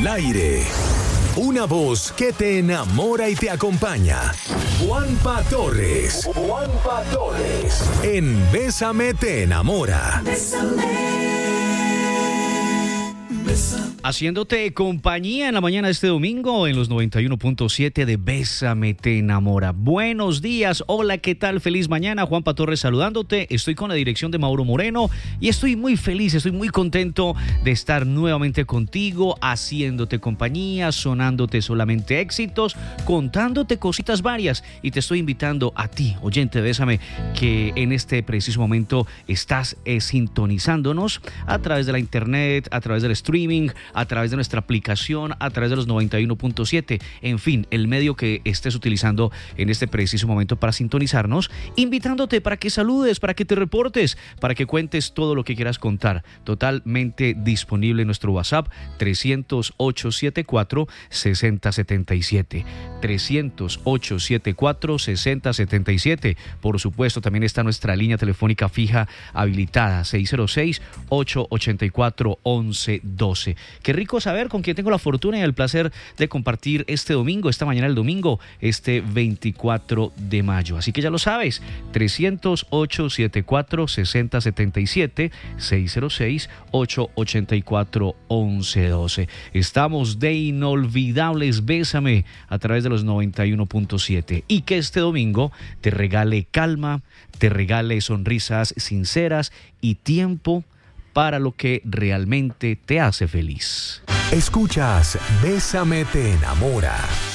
al aire. Una voz que te enamora y te acompaña. Juanpa Torres. En Bésame te enamora. Haciéndote compañía en la mañana de este domingo en los 91.7 de Bésame te enamora. Buenos días, hola, ¿qué tal? Feliz mañana, Juanpa Torres saludándote. Estoy con la dirección de Mauro Moreno y estoy muy feliz, estoy muy contento de estar nuevamente contigo, haciéndote compañía, sonándote solamente éxitos, contándote cositas varias, y te estoy invitando a ti, oyente de Bésame, que en este preciso momento estás sintonizándonos a través de la internet, a través del streaming, a través de nuestra aplicación, a través de los 91.7, en fin, el medio que estés utilizando en este preciso momento para sintonizarnos, invitándote para que saludes, para que te reportes, para que cuentes todo lo que quieras contar. Totalmente disponible en nuestro WhatsApp 300-874-6077. 300-874-6077. Por supuesto, también está nuestra línea telefónica fija habilitada 606-884-1112. Qué rico saber con quién tengo la fortuna y el placer de compartir este domingo, esta mañana del domingo, este 24 de mayo. Así que ya lo sabes, 300-874-6077, 606-884-1112. Estamos de inolvidables Bésame a través de los 91.7. Y que este domingo te regale calma, te regale sonrisas sinceras y tiempo para lo que realmente te hace feliz. Escuchas Bésame te enamora.